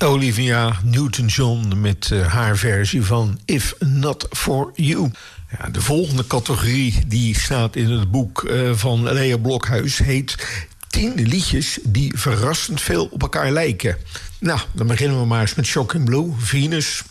Olivia Newton-John met haar versie van If Not For You. Ja, de volgende categorie die staat in het boek van Lea Blokhuis heet 10 liedjes die verrassend veel op elkaar lijken. Nou, dan beginnen we maar eens met Shocking Blue, Venus.